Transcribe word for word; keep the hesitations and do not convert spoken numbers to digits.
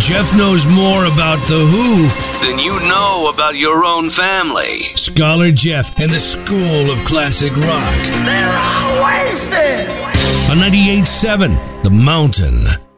Jeff knows more about The Who than you know about your own family. Scholar Jeff and the School of Classic Rock. They're all wasted! On ninety-eight point seven, The Mountain.